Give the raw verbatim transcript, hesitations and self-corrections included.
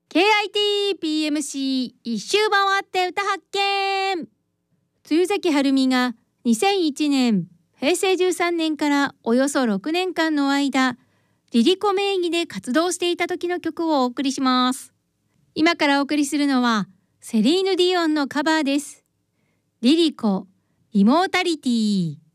ケーアイティーピーエムシー 一周回って歌発見。露崎春美がにせんいちねんへいせいじゅうさんねんからおよそろくねんかんの間、リリコ名義で活動していた時の曲をお送りします。今からお送りするのはセリーヌ・ディオンのカバーです。リリコ、イモータリティ。